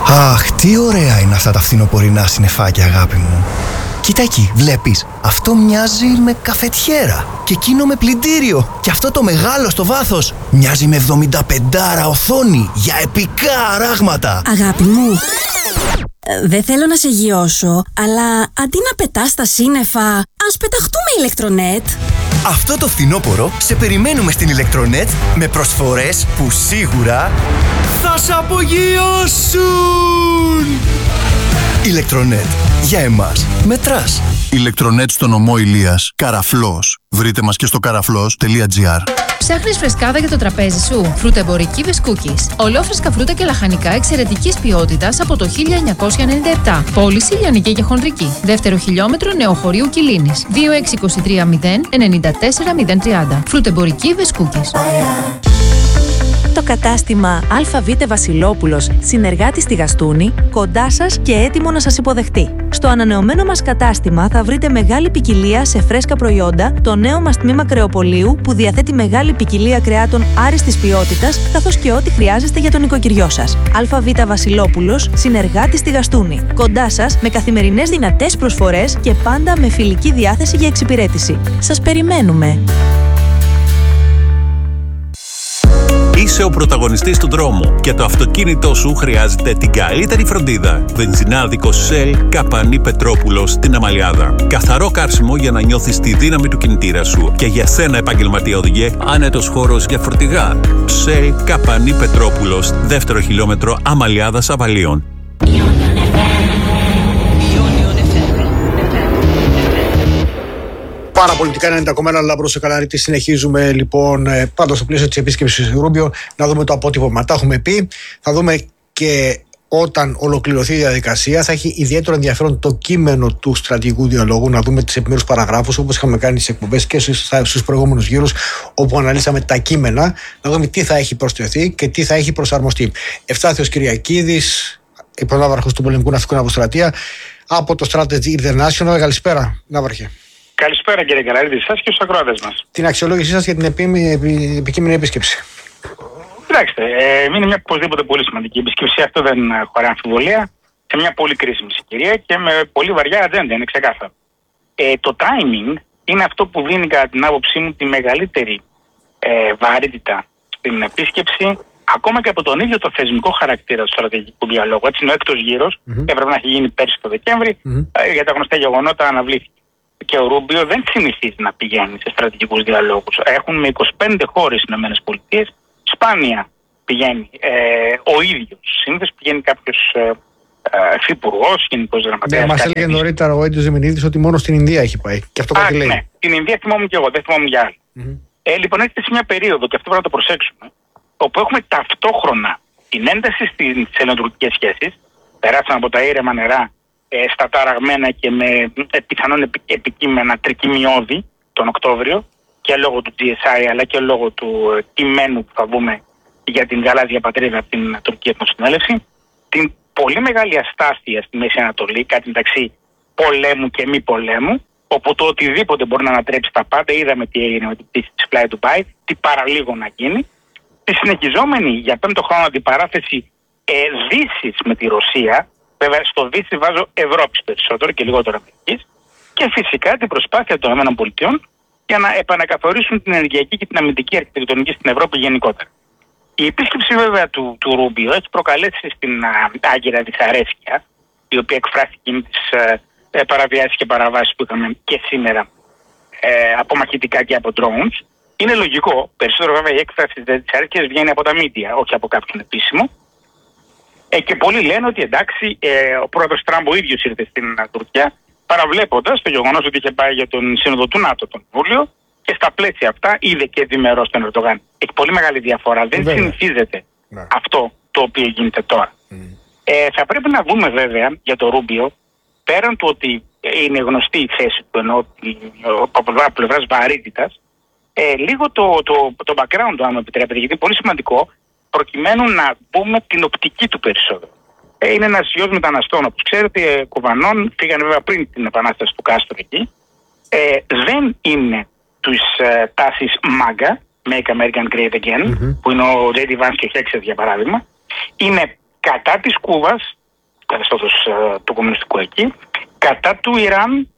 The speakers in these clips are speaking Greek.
Αχ, τι ωραία είναι αυτά τα φθινοπορεινά συννεφάκια, αγάπη μου. Κοίτα εκεί, βλέπεις, αυτό μοιάζει με καφετιέρα και εκείνο με πλυντήριο. Και αυτό το μεγάλο στο βάθος μοιάζει με 75 οθόνη για επικά αράγματα. Αγάπη μου, δεν θέλω να σε γιώσω, αλλά αντί να πετάς τα σύννεφα, ας πεταχτούμε ηλεκτρονέτ. Αυτό το φθινόπωρο σε περιμένουμε στην ηλεκτρονέτ με προσφορές που σίγουρα θα σ' απογειώσουν. Ηλεκτρονέτ. Για εμάς μετράς. Ηλεκτρονέτ στο νομό Ηλίας. Καραφλός. Βρείτε μας και στο καραφλός.gr. Ψάχνεις φρεσκάδα για το τραπέζι σου? Φρουτεμπορική Βεσκούκης. Ολόφρεσκα φρούτα και λαχανικά εξαιρετικής ποιότητας από το 1997. Πώληση λιανική και χονδρική. Δεύτερο χιλιόμετρο Νεοχωρίου Κιλίνης. 2623 0 94 030. Φρουτεμπορική Βεσκούκης. Το κατάστημα ΑΒ Βασιλόπουλος, συνεργάτη στη Γαστούνη, κοντά σας και έτοιμο να σας υποδεχτεί. Στο ανανεωμένο μας κατάστημα θα βρείτε μεγάλη ποικιλία σε φρέσκα προϊόντα, το νέο μας τμήμα κρεοπωλείου που διαθέτει μεγάλη ποικιλία κρεάτων άριστης ποιότητας, καθώς και ό,τι χρειάζεστε για τον οικοκυριό σας. ΑΒ Βασιλόπουλος, συνεργάτη στη Γαστούνη. Κοντά σας με καθημερινές δυνατές προσφορές και πάντα με φιλική διάθεση για εξυπηρέτηση. Σας περιμένουμε! Είσαι ο πρωταγωνιστής του δρόμου και το αυτοκίνητό σου χρειάζεται την καλύτερη φροντίδα. Βενζινάδικο Shell Καπανή Πετρόπουλος στην Αμαλιάδα. Καθαρό κάρσιμο για να νιώθεις τη δύναμη του κινητήρα σου. Και για σένα, επαγγελματία οδηγέ, άνετος χώρος για φορτηγά. Shell Καπανή Πετρόπουλος, δεύτερο χιλιόμετρο Αμαλιάδας Αβαλίων. Παραπολιτικά 90,1 Λάμπρος ο Καλαρίτης. Συνεχίζουμε λοιπόν πάντα στο πλαίσιο της επίσκεψης του Ρούμπιο να δούμε το αποτύπωμα. Τα έχουμε πει. Θα δούμε και όταν ολοκληρωθεί η διαδικασία. Θα έχει ιδιαίτερο ενδιαφέρον το κείμενο του στρατηγικού διαλόγου. Να δούμε τις επιμέρους παραγράφους όπως είχαμε κάνει στις εκπομπές και στους προηγούμενους γύρους όπου αναλύσαμε τα κείμενα. Να δούμε τι θα έχει προσθεθεί και τι θα έχει προσαρμοστεί. Ευστάθιος Κυριακίδης, υπονάβαρχος του Πολεμικού Ναυτικού Αποστρατεία από το Strategy International. Καλησπέρα, Ναύαρχε. Καλησπέρα κύριε Καλαρίδη, σας και στους ακροατές μας. Την αξιολόγησή σας για την επικείμενη επίσκεψη. Κοιτάξτε, είναι μια οπωσδήποτε πολύ σημαντική επίσκεψη, αυτό δεν χωράει αμφιβολία, σε μια πολύ κρίσιμη συγκυρία και με πολύ βαριά ατζέντα, είναι ξεκάθαρο. Το timing είναι αυτό που δίνει κατά την άποψή μου τη μεγαλύτερη βαρύτητα στην επίσκεψη, ακόμα και από τον ίδιο το θεσμικό χαρακτήρα του στρατηγικού διαλόγου. Έτσι είναι ο έκτος γύρος, έπρεπε να έχει γίνει πέρσι το Δεκέμβρη, για τα γνωστά γεγονότα αναβλήθηκε. Και ο Ρούμπιο δεν συνηθίζει να πηγαίνει σε στρατηγικούς διαλόγους. Έχουν με 25 χώρες στις ΗΠΑ, σπάνια πηγαίνει ο ίδιος. Συνήθως πηγαίνει κάποιος υφυπουργός, γενικός γραμματέας. Ναι, μας έλεγε νωρίτερα ο Έντιος Ζεμινίδης ότι μόνο στην Ινδία έχει πάει. Και αυτό κάτι λέει. Ναι, την Ινδία θυμόμουν και εγώ, δεν θυμόμουν για άλλη. Λοιπόν, έρχεται σε μια περίοδο, και αυτό πρέπει να το προσέξουμε, όπου έχουμε ταυτόχρονα την ένταση στις ελληνοτουρκικές σχέσεις, περάσαν από τα ήρεμα νερά στα ταραγμένα και με πιθανόν επικείμενα τρικυμιώδη τον Οκτώβριο και λόγω του GSI αλλά και λόγω του κειμένου που θα δούμε για την γαλάζια πατρίδα από την Τουρκία Εθνοσυνέλευση, την πολύ μεγάλη αστάθεια στη Μέση Ανατολή, κάτι μεταξύ πολέμου και μη πολέμου, όπου το οτιδήποτε μπορεί να ανατρέψει τα πάντα. Είδαμε τι έγινε με την πτήση της Fly Dubai, τι παραλίγο να γίνει, τη συνεχιζόμενη για πέμπτο χρόνο αντιπαράθεση Δύσης με τη Ρωσία. Βέβαια, στο Δύση βάζω Ευρώπης περισσότερο και λιγότερο Αμερικής. Και φυσικά την προσπάθεια των ΗΠΑ για να επανακαθορίσουν την ενεργειακή και την αμυντική αρχιτεκτονική στην Ευρώπη γενικότερα. Η επίσκεψη βέβαια του Ρούμπιο έχει προκαλέσει στην άγκυρα δυσαρέσκεια, η οποία εκφράστηκε με τις παραβιάσεις και παραβάσεις που είχαμε και σήμερα από μαχητικά και από drones. Είναι λογικό, περισσότερο βέβαια η έκφραση της δυσαρέσκειας βγαίνει από τα media, όχι από κάποιον επίσημο. Και πολλοί λένε ότι εντάξει, ο πρόεδρος Τραμπ ο ίδιος ήρθε στην Τουρκία, παραβλέποντας το γεγονός ότι είχε πάει για τον σύνοδο του ΝΑΤΟ τον Ιούλιο και στα πλαίσια αυτά είδε και διμερώς τον Ερντογάν. Έχει πολύ μεγάλη διαφορά. Δεν συνηθίζεται αυτό το οποίο γίνεται τώρα. Θα πρέπει να δούμε βέβαια για το Ρούμπιο, πέραν του ότι είναι γνωστή η θέση του ενώ από πλευράς βαρύτητας, λίγο το background του, αν μου επιτρέπετε, γιατί είναι πολύ σημαντικό, προκειμένου να πούμε την οπτική του περισσότερο. Είναι ένας γιος μεταναστών, όπως ξέρετε, Κουβανών, φύγανε βέβαια πριν την επανάσταση του Κάστρο εκεί. Δεν είναι τους τάσεις MAGA, Make American Great Again, που είναι ο J.D. Vance και ο Χέξετ για παράδειγμα. Είναι κατά της Κούβας, καθεστώτος του κομμουνιστικού εκεί, κατά του Ιράν,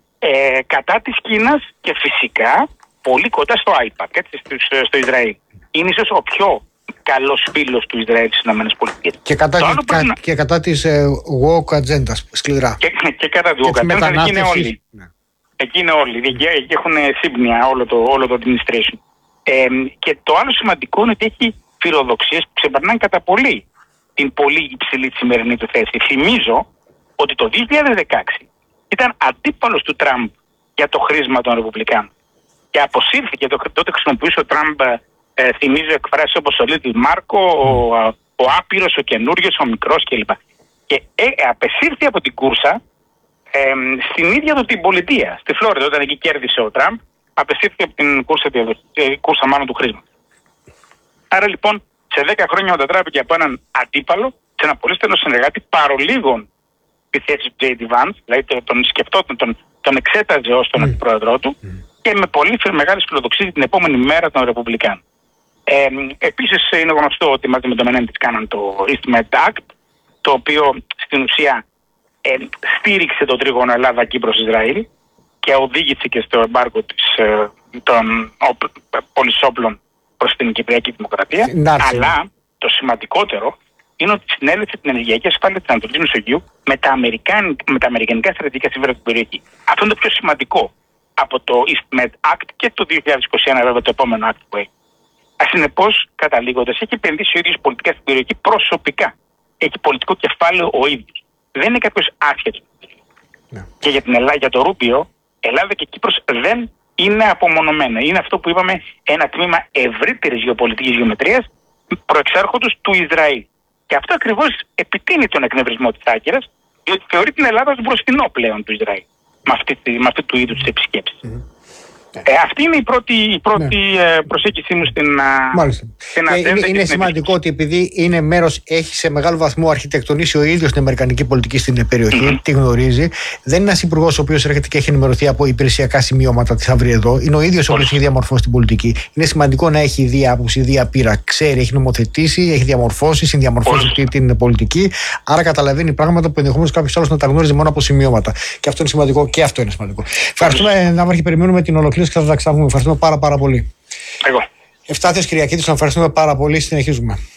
κατά της Κίνας και φυσικά πολύ κοντά στο AIPAC, έτσι, στο Ισραήλ. Είναι ίσως ο πιο καλός φίλος του Ισραήλ στις ΗΠΑ. Και κατά της woke ατζέντας, σκληρά. Και κατά της woke ατζέντας, εκεί είναι όλοι. Ναι. Εκεί είναι όλοι, εκεί έχουν σύμπνοια όλο το administration. Και το άλλο σημαντικό είναι ότι έχει φιλοδοξίες που ξεπερνάνε κατά πολύ την πολύ υψηλή σημερινή του θέση. Θυμίζω ότι το 2016 ήταν αντίπαλος του Τραμπ για το χρήσμα των Ρεπουμπλικάνων. Και αποσύρθηκε, τότε χρησιμοποιούσε ο Τραμπ, θυμίζω εκφράσεις όπως ο Little Marco, ο άπειρος, ο καινούριος, ο μικρός κλπ. Και απεσύρθη από την κούρσα στην ίδια του την πολιτεία, στη Φλόριδα, όταν εκεί κέρδισε ο Τραμπ, απεσύρθη από την κούρσα μάλλον του χρήσματος. Άρα λοιπόν, σε 10 χρόνια μετατράπηκε από έναν αντίπαλο σε ένα πολύ στενό συνεργάτη, παρολίγων τη θέση του J.D. Vance, δηλαδή τον σκεφτόταν, τον εξέταζε ως τον αντιπρόεδρό του και με πολύ μεγάλες φιλοδοξίες την επόμενη μέρα των Ρεπουμπλικάνων. Επίσης είναι γνωστό ότι μαζί με το Menendez κάναν το East Med Act, το οποίο στην ουσία στήριξε το τρίγωνο Ελλάδα-Κύπρος-Ισραήλ και οδήγησε και στο εμπάργκο των πολυσόπλων προς την Κυπριακή Δημοκρατία. Αλλά το σημαντικότερο είναι ότι συνέλεξε την ενεργειακή ασφάλεια της Ανατολικής Μεσογείου με τα αμερικανικά στρατηγικά συμφέροντα στην περιοχή. Αυτό είναι το πιο σημαντικό από το East Med Act και το 2021 βέβαια το επόμενο act που έχει. Συνεπώς, καταλήγοντας, έχει επενδύσει ο ίδιος πολιτικά στην περιοχή προσωπικά. Έχει πολιτικό κεφάλαιο ο ίδιος. Δεν είναι κάποιος άσχετος. Ναι. Και για το Ρούμπιο, Ελλάδα και Κύπρος δεν είναι απομονωμένα. Είναι αυτό που είπαμε ένα τμήμα ευρύτερης γεωπολιτικής γεωμετρίας προεξάρχοντος του Ισραήλ. Και αυτό ακριβώς επιτείνει τον εκνευρισμό της Άγκυρας, διότι θεωρεί την Ελλάδα ως μπροστινό πλέον του Ισραήλ με αυτή του είδους τις επισκέψεις. Αυτή είναι η πρώτη προσέγγιση μου στην ατζέντα. Είναι σημαντικό ότι επειδή είναι μέρος, έχει σε μεγάλο βαθμό αρχιτεκτονήσει ο ίδιος την αμερικανική πολιτική στην περιοχή, τη γνωρίζει. Δεν είναι ένας υπουργός ο οποίος έρχεται και έχει ενημερωθεί από υπηρεσιακά σημειώματα, τι θα βρει εδώ. Είναι ο ίδιος ο οποίος έχει διαμορφώσει την πολιτική. Είναι σημαντικό να έχει ιδία άποψη, ιδία πείρα. Ξέρει, έχει νομοθετήσει, έχει διαμορφώσει, συνδιαμορφώσει την πολιτική. Άρα καταλαβαίνει πράγματα που ενδεχομένως κάποιος άλλος να τα γνώριζε μόνο από σημειώματα. Και αυτό είναι σημαντικό και αυτό είναι σημαντικό. Ευχαριστούμε, Ναύαρχε, περιμένουμε την ολοκλήρωση και θα τα ξαναπούμε. Ευχαριστούμε πάρα πολύ. Εγώ. Ευστάθιος Κυριακίδης, να ευχαριστούμε πάρα πολύ. Συνεχίζουμε.